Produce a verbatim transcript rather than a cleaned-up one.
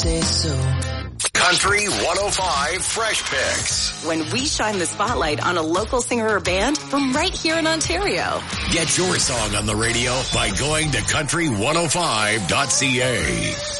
say so. Country one oh five Fresh Picks. When we shine the spotlight on a local singer or band from right here in Ontario. Get your song on the radio by going to country one oh five dot c a.